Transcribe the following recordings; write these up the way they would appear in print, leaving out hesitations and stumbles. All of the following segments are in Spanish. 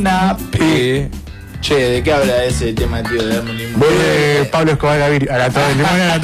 P. Che, ¿de qué habla ese tema, tío? De darme un limón. Pablo Escobar Gaviria. A la torre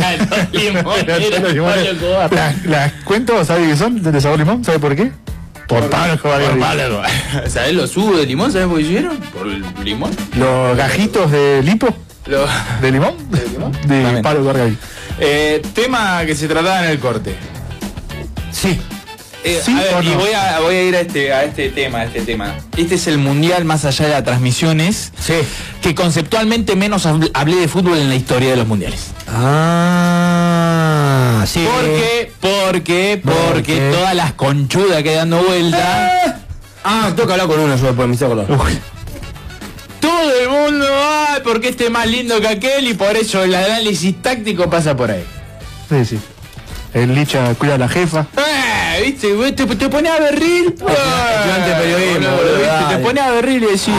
limón. Las cuento, ¿sabes qué son? ¿De sabor limón? ¿Sabe por qué? Por Pablo Escobar Gaviria. ¿Sabés los jugos de limón? ¿Sabés por qué hicieron? Por el limón. Los gajitos de lipo. ¿De limón? ¿De limón? De Pablo Escobar Gaviria. Tema que se trataba en el corte. Sí. ¿Sí a ver, no? Y voy a ir a este tema. Este es el mundial más allá de las transmisiones. Sí. Que conceptualmente menos hablé de fútbol en la historia de los mundiales. Ah, sí. Porque todas las conchudas que dando vuelta. Tengo que hablar con uno yo después, me hice acordar. Todo el mundo, porque este es más lindo que aquel y por eso el análisis táctico pasa por ahí. Sí, sí. El Licha cuida a la jefa. ¿Viste? Te pones a berril. Estudiante de periodismo, te pones a berril y decís,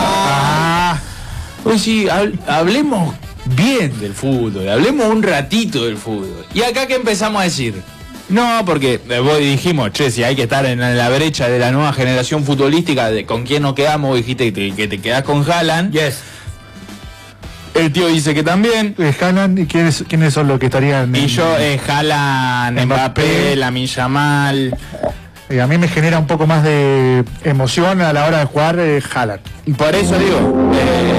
hablemos bien del fútbol, hablemos un ratito del fútbol. Y acá que empezamos a decir, no, porque vos dijimos, che, si hay que estar en la brecha de la nueva generación futbolística, con quién nos quedamos, dijiste que te quedás con Haaland. Yes. El tío dice que también. Haaland, ¿y quiénes son los que estarían? Y yo, Haaland, Mbappé, Lamine Yamal. A mí me genera un poco más de emoción a la hora de jugar Haaland. Y por eso digo,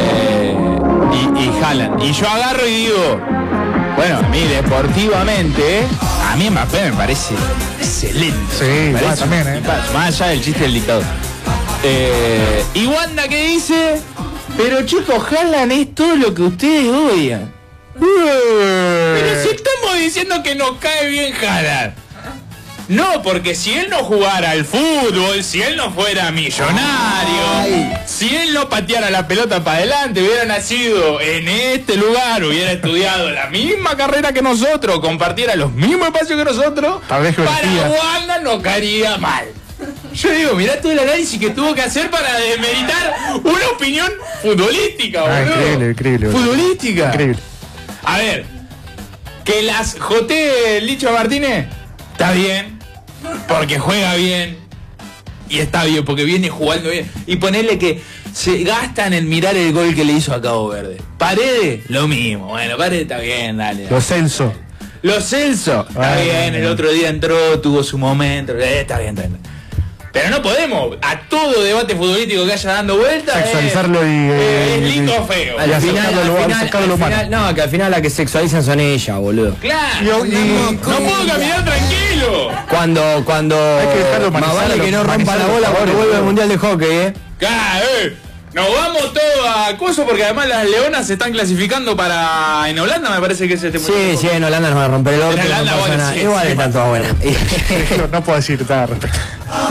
y Haaland. Y yo agarro y digo, bueno, a mí deportivamente, a mí Mbappé me parece excelente. Sí, me parece también, más allá del chiste del dictador. Y Wanda que dice, pero chicos, Haaland es todo lo que ustedes odian. Pero si estamos diciendo que nos cae bien Haaland. No, porque si él no jugara al fútbol, si él no fuera millonario, si él no pateara la pelota para adelante, hubiera nacido en este lugar, hubiera estudiado la misma carrera que nosotros, compartiera los mismos espacios que nosotros, para Wanda no caería mal. Yo digo, mirá todo el análisis que tuvo que hacer para desmeritar una opinión futbolística, boludo. Increíble. Futbolística. Increíble. A ver, que las jotee el Licha Martínez, está bien, porque juega bien, y está bien, porque viene jugando bien. Y ponerle que se gastan en mirar el gol que le hizo a Cabo Verde. Paredes, lo mismo. Bueno, Paredes está bien, dale. Lo Celso, está bien, el otro día entró, tuvo su momento, está bien. Pero no podemos, a todo debate futbolístico que haya dando vueltas, sexualizarlo es lindo o feo. Al final, no, que al final la que sexualizan son ellas, boludo. Claro, no puedo caminar tranquilo. Cuando hay que dejarlo más vale que no rompa la bola cuando vuelve al mundial de hockey, Claro, nos vamos todos a coso porque además las leonas se están clasificando en Holanda, me parece que es este mundial. Sí, en Holanda nos van a romper el orto. En Holanda, no bueno, sí, igual están todas buenas. No puedo decir nada al respecto.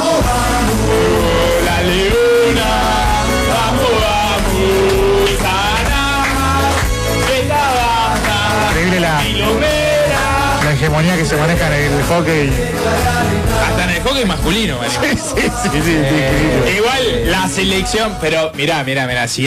La leona, vamos, Increíble la hegemonía que se maneja en el hockey. Hasta en el hockey masculino, ¿vale? Sí, increíble. Igual la selección, pero mirá, si